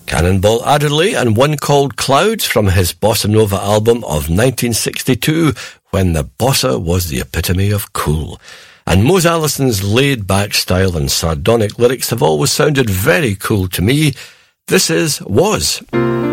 Cannonball Adderley and one called Clouds from his Bossa Nova album of 1962, when the bossa was the epitome of cool. And Mose Allison's laid-back style and sardonic lyrics have always sounded very cool to me. This is Was.